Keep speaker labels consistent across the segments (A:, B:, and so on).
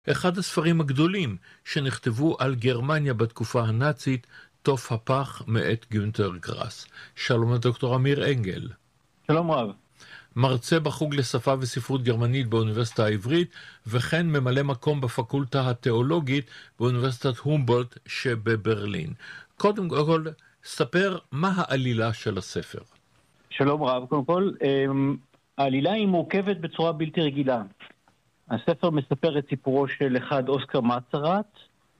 A: אחד הספרים הגדולים שנכתבו על גרמניה בתקופה הנאצית, תוף הפח מאת גונטר גראס. שלום לדוקטור אמיר אנגל.
B: שלום רב.
A: מרצה בחוג לשפה וספרות גרמנית באוניברסיטה העברית, וכן ממלא מקום בפקולטה התיאולוגית באוניברסיטת הומבולדט שבברלין. קודם כל, ספר מה העלילה של הספר.
B: שלום רב. קודם כל, העלילה היא מורכבת בצורה בלתי רגילה. הספר מספר את סיפורו של אחד אוסקר מצרת,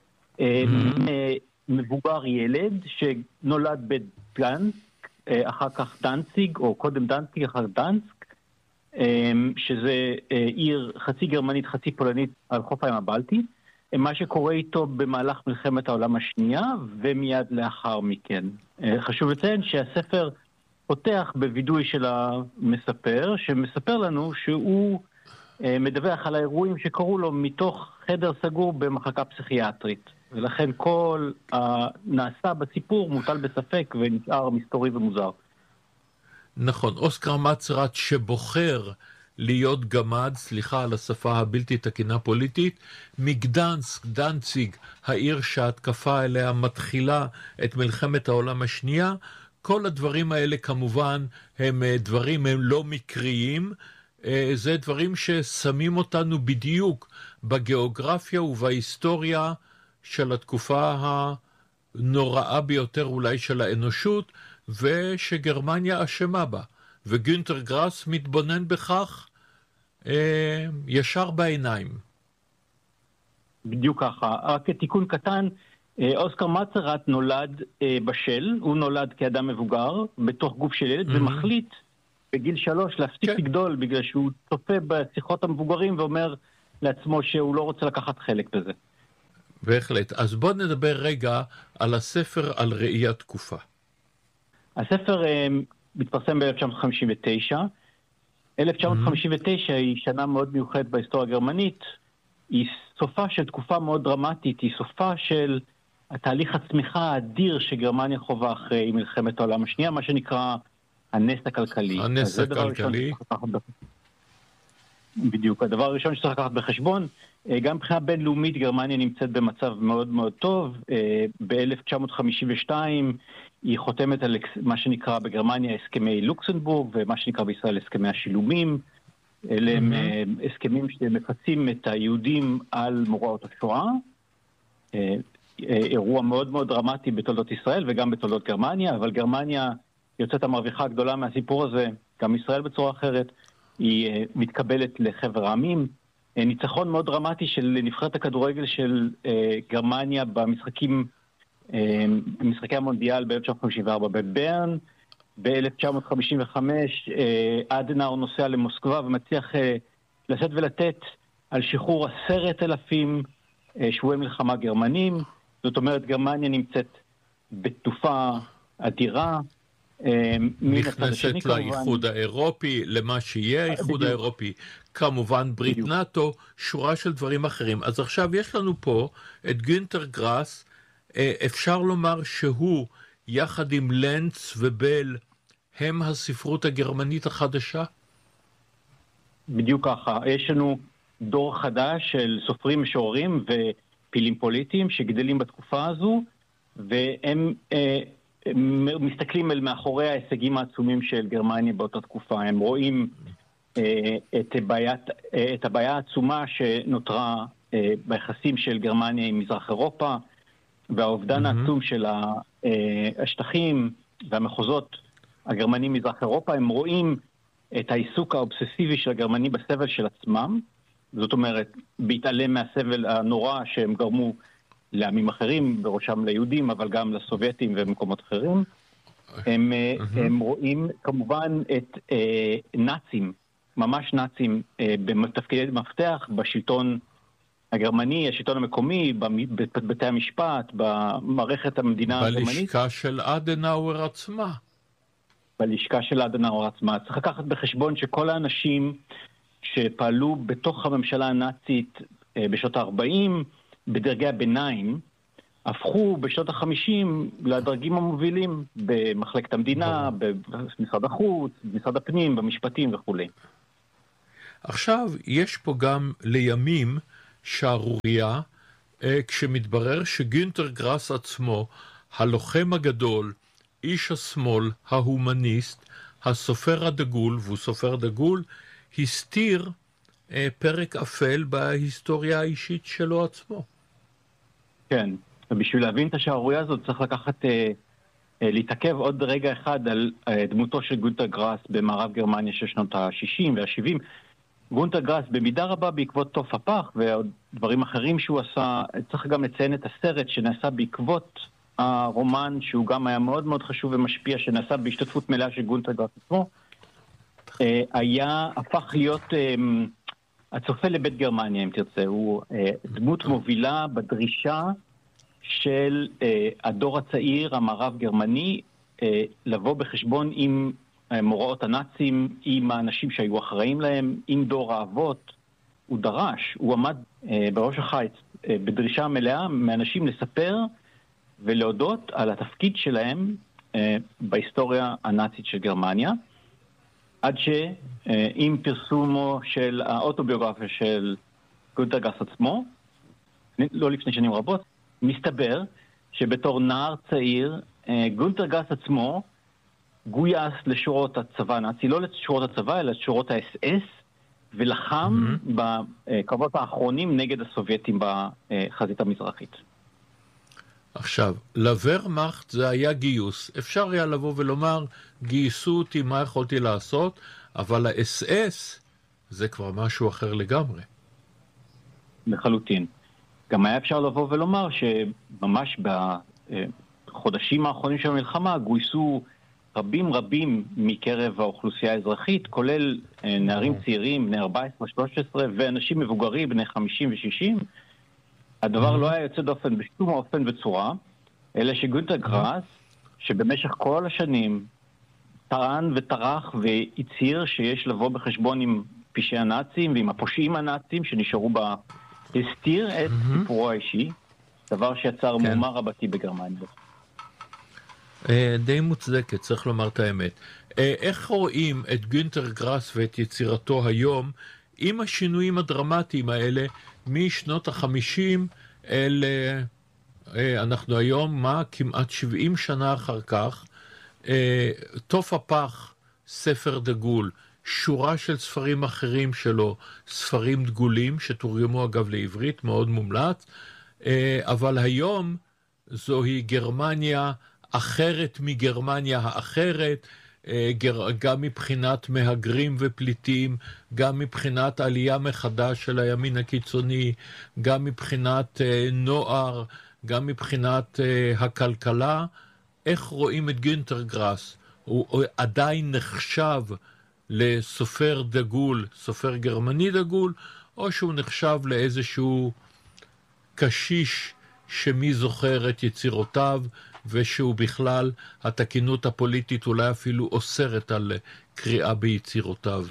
B: מבוגר ילד שנולד בדנסק, אחר כך דנציג, או קודם דנציג, אחר דנסק, שזה עיר חצי גרמנית, חצי פולנית על חוף הים הבלטי. מה שקורה איתו במהלך מלחמת העולם השנייה, ומיד לאחר מכן. חשוב לציין שהספר פותח בווידוי של המספר, שמספר לנו שהוא מדווח על האירועים שקרו לו מתוך חדר סגור במחלקה פסיכיאטרית. ולכן כל הנעשה בסיפור מוטל בספק ונשאר מסתורי ומוזר.
A: נכון, אוסקר מצרת שבוחר להיות גמד, סליחה על השפה הבלתי תקינה פוליטית, מגדנסק, דנציג, העיר שההתקפה אליה מתחילה את מלחמת העולם השנייה. כל הדברים האלה כמובן הם לא מקריים, זה דברים ששמים אותנו בדיוק בגיאוגרפיה ובהיסטוריה של התקופה הנוראה ביותר אולי של האנושות, ושגרמניה אשמה בה. וגונטר גראס מתבונן בכך ישר בעיניים.
B: בדיוק ככה. רק תיקון קטן, אוסקר מצרת נולד בשל, הוא נולד כאדם מבוגר בתוך גוף של ילד, ומחליט בגיל 3 להפסיק לגדול בגלל שהוא צופה בשיחות המבוגרים ואומר לעצמו שהוא לא רוצה לקחת חלק בזה.
A: בהחלט. אז בוא נדבר רגע על הספר על ראי התקופה.
B: הספר מתפרסם ב-1959. 1959 היא שנה מאוד מיוחדת בהיסטוריה הגרמנית. היא סופה של תקופה מאוד דרמטית, היא סופה של התהליך הצמיחה האדיר שגרמניה חובה אחרי מלחמת העולם השנייה, מה שנקרא הנס הכלכלי.
A: הנס הכלכלי.
B: בדיוק. הדבר הראשון שצריך לקחת בחשבון, גם מבחינה בינלאומית גרמניה נמצאת במצב מאוד מאוד טוב. ב-1952 היא חותמת על מה שנקרא בגרמניה הסכמי לוקסנבורג, ומה שנקרא בישראל הסכמי השילומים. אלה הם הסכמים שמפצים את היהודים על מוראות השואה. אירוע מאוד מאוד דרמטי בתולדות ישראל וגם בתולדות גרמניה, אבל גרמניה יוצאת המרוויחה הגדולה מהסיפור הזה, גם ישראל בצורה אחרת. היא מתקבלת לחבר העמים. ניצחון מאוד דרמטי של נבחרת הכדורגל של גרמניה במשחקי המונדיאל ב-1954 בברן. ב-1955 אדנאואר נוסע למוסקבה ומצליח לשאת ולתת על שחרור 10,000 שבויי מלחמה גרמנים. זאת אומרת, גרמניה נמצאת בתקופה אדירה.
A: נכנסת לאיחוד האירופי, למה שיהיה האיחוד האירופי, כמובן ברית נאטו, שורה של דברים אחרים. אז עכשיו יש לנו פה את גונטר גראס, אפשר לומר שהוא יחד עם לנץ ובל הם הספרות הגרמנית החדשה?
B: בדיוק ככה. יש לנו דור חדש של סופרים, משוררים ופילים פוליטיים שגדלים בתקופה הזו, והם מסתכלים אל מאחורי ההישגים העצומים של גרמניה באותה תקופה. הם רואים את הבעיה העצומה שנותרה ביחסים של גרמניה עם מזרח אירופה, והאובדן העצום של השטחים והמחוזות הגרמנים מזרח אירופה. הם רואים את העיסוק האובססיבי של הגרמנים בסבל של עצמם, זאת אומרת, בהתעלם מהסבל הנורא שהם גרמו לעמים אחרים, בראשם ליהודים, אבל גם לסובייטים ומקומות אחרים. הם רואים כמובן את נאצים, ממש נאצים, בתפקידי מפתח בשלטון הגרמני, השלטון המקומי, בבתי המשפט, במערכת המדינה הגרמנית.
A: בלשכה של אדנאואר עצמה.
B: בלשכה של אדנאואר עצמה. צריך לקחת בחשבון שכל האנשים שפעלו בתוך הממשלה הנאצית בשנות ה-40, בדרגי הביניים, הפכו בשנות ה-50 לדרגים המובילים במחלקת המדינה, במשרד החוץ, במשרד הפנים, במשפטים וכו'.
A: עכשיו, יש פה גם לימים שערוריה, כשמתברר שגונטר גראס עצמו, הלוחם הגדול, איש השמאל, ההומניסט, הסופר הדגול, והוא סופר דגול, הסתיר פרק אפל בהיסטוריה האישית שלו עצמו.
B: כן, ובשביל להבין את השערוריה הזאת צריך להתעכב עוד רגע אחד על דמותו של גונטר גראס במערב גרמניה של שנות ה-60 וה-70. גונטר גראס במידה רבה בעקבות תוף הפח ועוד דברים אחרים שהוא עשה, צריך גם לציין את הסרט שנעשה בעקבות הרומן שהוא גם היה מאוד מאוד חשוב ומשפיע, שנעשה בהשתתפות מלאה של גונטר גראס עצמו, הפך להיות הצופה לבית גרמניה, אם תרצה. הוא דמות מובילה בדרישה של הדור הצעיר המערב גרמני לבוא בחשבון עם מוראות הנאצים, עם האנשים שהיו אחראים להם, עם דור האבות. הוא דרש, הוא עמד בראש החיץ בדרישה מלאה מאנשים לספר ולהודות על התפקיד שלהם בהיסטוריה הנאצית של גרמניה, עד שעם פרסומו של האוטוביוגרפיה של גונטר גראס עצמו, לא לפני שנים רבות, מסתבר שבתור נער צעיר, גונטר גראס עצמו גויס לשורות הצבא הנאצי, לא לשורות הצבא, אלא לשורות האס-אס, ולחם בקרבות האחרונים נגד הסובייטים בחזית המזרחית.
A: עכשיו, לוורמאכט זה היה גיוס. אפשר היה לבוא ולומר, גייסו אותי, מה יכולתי לעשות? אבל ה-SS זה כבר משהו אחר לגמרי.
B: לחלוטין. גם היה אפשר לבוא ולומר שממש בחודשים האחרונים של המלחמה גויסו רבים מקרב האוכלוסייה האזרחית, כולל נערים צעירים, בני 14-13, ואנשים מבוגרים, בני 50 ו-60. הדבר לא היה יוצא דופן בשום אופן וצורה, אלא שגונטר גראס, שבמשך כל השנים טען וטרח והצהיר שיש לבוא בחשבון עם פשעי הנאצים ועם הפושעים הנאצים שנשארו בה, הסתיר את סיפורו האישי, דבר שיצר מהומה רבתי בגרמניה.
A: די מוצדקת, צריך לומר את האמת. איך רואים את גונטר גראס ואת יצירתו היום עם השינויים הדרמטיים האלה משנות ה-50 אל אנחנו היום, כמעט 70 שנה אחר כך, תוף הפח, ספר דגול, שורה של ספרים אחרים שלו, ספרים דגולים שתורגמו אגב לעברית, מאוד מומלץ, אבל היום זוהי גרמניה אחרת מגרמניה האחרת, גם מבחינת מהגרים ופליטים, גם מבחינת עלייה מחדש של הימין הקיצוני, גם מבחינת נוער, גם מבחינת הכלכלה. איך רואים את גונטר גראס? הוא עדיין נחשב לסופר דגול, סופר גרמני דגול, או שהוא נחשב לאיזשהו קשיש שמי זוכר את יצירותיו, ושהוא בכלל, התקינות הפוליטית אולי אפילו אוסרת על קריאה ביצירותיו?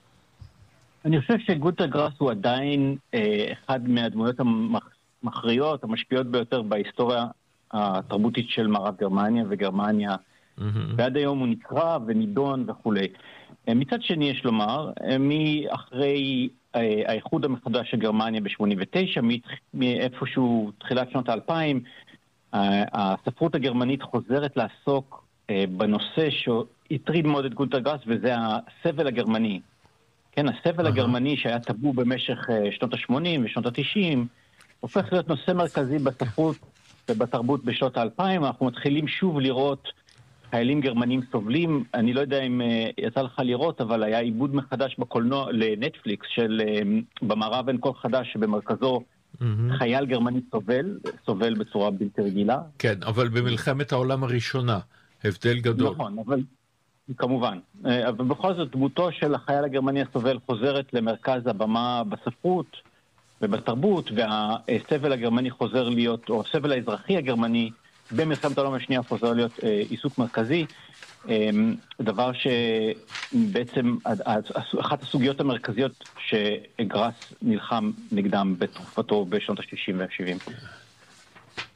B: אני חושב שגונטר גראס הוא עדיין אחד מהדמויות המכריעות, המשפיעות ביותר בהיסטוריה התרבותית של מערב גרמניה וגרמניה, ועד היום הוא נקרא ונידון וכו'. מצד שני יש לומר, מאחרי האיחוד המחדש של גרמניה ב-89, מאיפשהו תחילת שנות ה-2000, הספרות הגרמנית חוזרת לעסוק בנושא שהטריד מאוד את גונטר גראס, וזה הסבל הגרמני. כן, הסבל הגרמני שהיה טבו במשך שנות ה-80 ושנות ה-90, הופך להיות נושא מרכזי בספרות ובתרבות בשנות ה-2000. אנחנו מתחילים שוב לראות חיילים גרמנים סובלים. אני לא יודע אם יצא לך לראות, אבל היה עיבוד מחדש בקולנוע לנטפליקס של במערב אין כל חדש, שבמרכזו חייל גרמני סובל בצורה בלתי רגילה.
A: כן, אבל במלחמת העולם הראשונה, הבדל גדול.
B: נכון, אבל כמובן. אבל בכל זאת, דמותו של החייל הגרמני הסובל חוזרת למרכז הבמה בספרות ובתרבות, והסבל הגרמני חוזר להיות, או הסבל האזרחי הגרמני במלחמת העולם השנייה חוזר להיות עיסוק מרכזי, דבר שבעצם אחת הסוגיות המרכזיות שגראס נלחם נגדם בתקופתו בשנות ה-60 וה-70.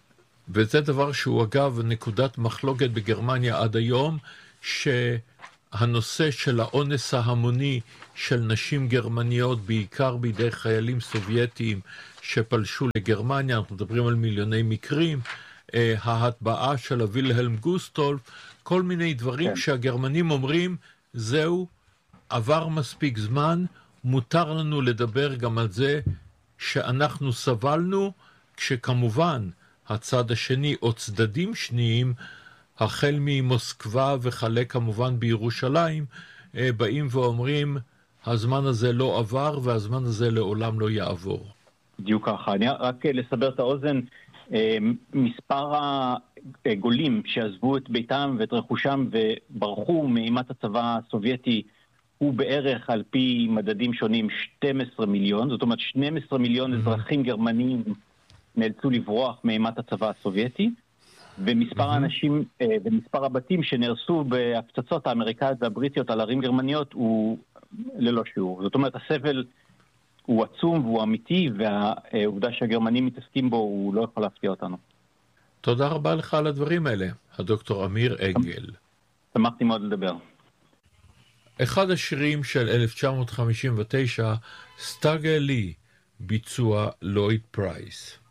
A: וזה דבר שהוא אגב נקודת מחלוקת בגרמניה עד היום, הנושא של האונס ההמוני של נשים גרמניות, בעיקר בידי חיילים סובייטיים שפלשו לגרמניה, אנחנו מדברים על מיליוני מקרים, ההטבעה של הווילהלם גוסטולף, כל מיני דברים שהגרמנים אומרים, זהו, עבר מספיק זמן, מותר לנו לדבר גם על זה שאנחנו סבלנו, כשכמובן הצד השני או צדדים שניים, החל ממוסקבה וכלה כמובן בירושלים, באים ואומרים, הזמן הזה לא עבר והזמן הזה לעולם לא יעבור.
B: בדיוק ככה. אני רק לסבר את האוזן, מספר הגולים שעזבו את ביתם ואת רכושם וברחו מאימת הצבא הסובייטי, הוא בערך על פי מדדים שונים 12 מיליון, זאת אומרת 12 מיליון אזרחים גרמנים נאלצו לברוח מאימת הצבא הסובייטי, ומספר האנשים ומספר הבתים שנהרסו בהפצצות האמריקאיות והבריטיות על ערים גרמניות הוא ללא שיעור. זאת אומרת, הסבל הוא עצום והוא אמיתי, והעובדה שהגרמנים מתעסקים בו הוא לא יכול להפתיע אותנו.
A: תודה רבה לך על הדברים האלה, הדוקטור אמיר אנגל.
B: שמחתי מאוד לדבר.
A: אחד השירים של 1959, סטאגר לי, ביצוע לויד פרייס.